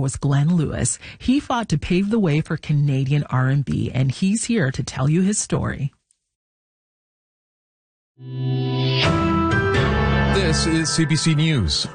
was Glenn Lewis. He fought to pave the way for Canadian R&B, and he's here to tell you his story. This is CBC News.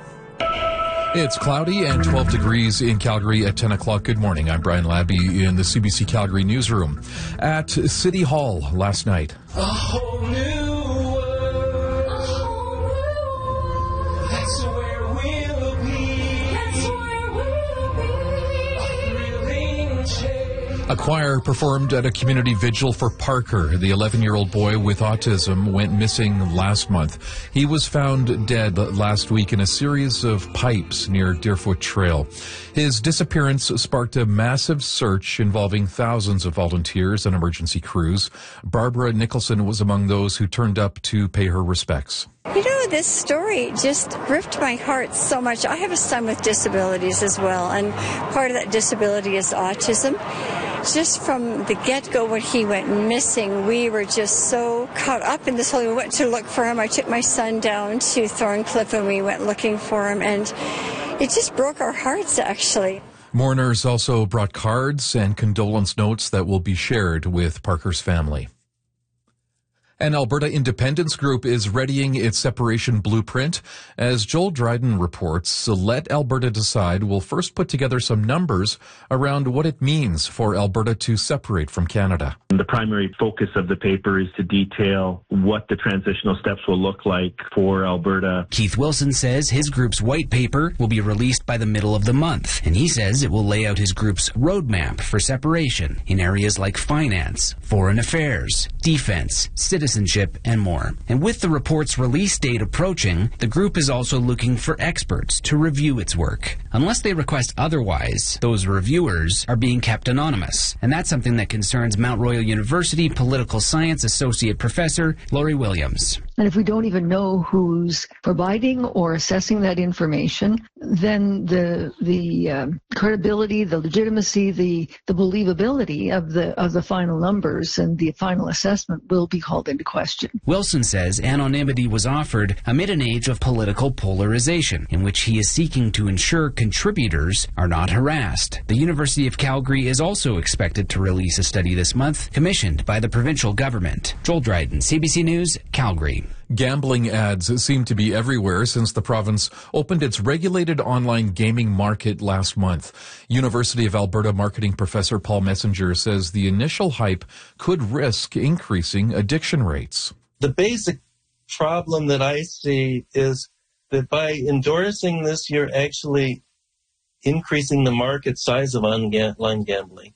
It's cloudy and 12 degrees in Calgary at 10 o'clock. Good morning. I'm Brian Labby in the CBC Calgary newsroom. At City Hall last night. A whole new world. A whole new world. That's where we'll be. That's where we'll be. A thrilling change. A choir performed at a community vigil for Parker. The 11-year-old boy with autism went missing last month. He was found dead last week in a series of pipes near Deerfoot Trail. His disappearance sparked a massive search involving thousands of volunteers and emergency crews. Barbara Nicholson was among those who turned up to pay her respects. You know, this story just ripped my heart so much. I have a son with disabilities as well, and part of that disability is autism. Just from the get-go when he went missing, we were just so caught up in this whole, we went to look for him. I took my son down to Thorncliffe and we went looking for him, and it just broke our hearts, actually. Mourners also brought cards and condolence notes that will be shared with Parker's family. An Alberta Independence Group is readying its separation blueprint. As Joel Dryden reports, Let Alberta Decide will first put together some numbers around what it means for Alberta to separate from Canada. The primary focus of the paper is to detail what the transitional steps will look like for Alberta. Keith Wilson says his group's white paper will be released by the middle of the month, and he says it will lay out his group's roadmap for separation in areas like finance, foreign affairs, defense, citizenship, and more. And with the report's release date approaching, the group is also looking for experts to review its work. Unless they request otherwise, those reviewers are being kept anonymous. And that's something that concerns Mount Royal University Political Science Associate Professor Laurie Williams. And if we don't even know who's providing or assessing that information, then the credibility, the legitimacy, the believability of the final numbers and the final assessment will be called into question. Wilson says anonymity was offered amid an age of political polarization, in which he is seeking to ensure contributors are not harassed. The University of Calgary is also expected to release a study this month, commissioned by the provincial government. Joel Dryden, CBC News, Calgary. Gambling ads seem to be everywhere since the province opened its regulated online gaming market last month. University of Alberta marketing professor Paul Messenger says the initial hype could risk increasing addiction rates. The basic problem that I see is that by endorsing this, you're actually increasing the market size of online gambling.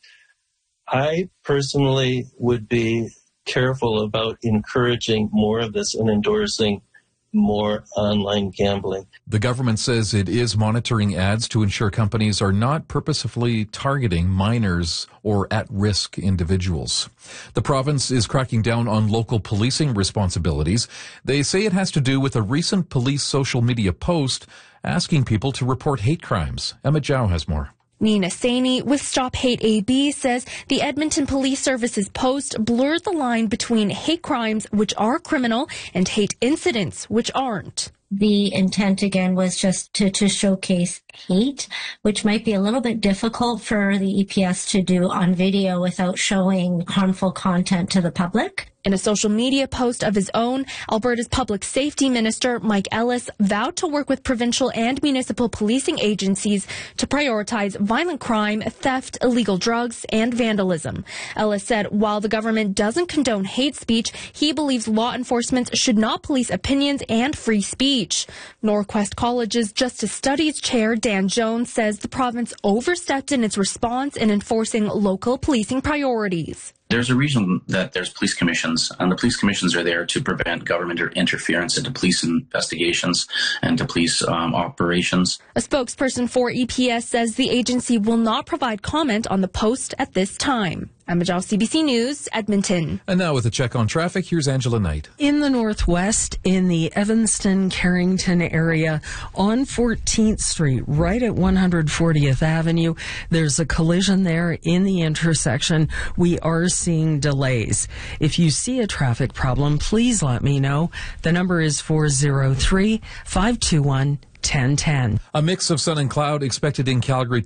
I personally would be careful about encouraging more of this and endorsing more online gambling. The government says it is monitoring ads to ensure companies are not purposefully targeting minors or at-risk individuals. The province is cracking down on local policing responsibilities. They say it has to do with a recent police social media post asking people to report hate crimes. Emma Zhao has more. Nina Saini with Stop Hate AB says the Edmonton Police Service's post blurred the line between hate crimes, which are criminal, and hate incidents, which aren't. The intent, again, was just to showcase hate, which might be a little bit difficult for the EPS to do on video without showing harmful content to the public. In a social media post of his own, Alberta's Public Safety Minister, Mike Ellis, vowed to work with provincial and municipal policing agencies to prioritize violent crime, theft, illegal drugs, and vandalism. Ellis said while the government doesn't condone hate speech, he believes law enforcement should not police opinions and free speech. Norquest College's Justice Studies Chair, Dan Jones, says the province overstepped in its response in enforcing local policing priorities. There's a reason that there's police commissions, and the police commissions are there to prevent government interference into police investigations and to police operations. A spokesperson for EPS says the agency will not provide comment on the post at this time. Emma Zhao, CBC News, Edmonton. And now with a check on traffic, here's Angela Knight. In the northwest, in the Evanston-Carrington area, on 14th Street, right at 140th Avenue, there's a collision there in the intersection. We are seeing delays. If you see a traffic problem, please let me know. The number is 403-521-1010. A mix of sun and cloud expected in Calgary